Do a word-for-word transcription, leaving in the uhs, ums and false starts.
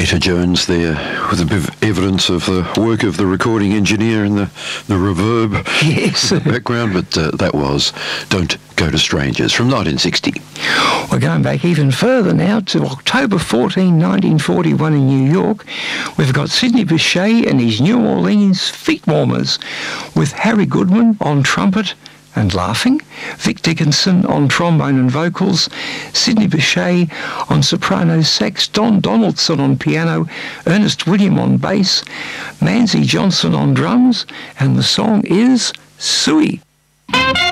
Etta Jones there, with a bit of evidence of the work of the recording engineer and the, the reverb Yes. in the background, but uh, that was Don't Go to Strangers from nineteen sixty. We're going back even further now to October fourteenth, nineteen forty-one in New York. We've got Sidney Bechet and his New Orleans Feet Warmers with Harry Goodman on trumpet and laughing, Vic Dickinson on trombone and vocals, Sidney Bechet on soprano sax, Don Donaldson on piano, Ernest William on bass, Manzi Johnson on drums, and the song is Suey.